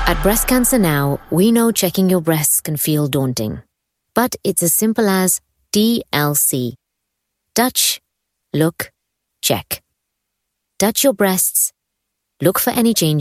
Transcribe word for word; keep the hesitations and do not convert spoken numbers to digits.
At Breast Cancer Now, we know checking your breasts can feel daunting. But it's as simple as D L C. Touch, look, check. Touch your breasts, look for any changes.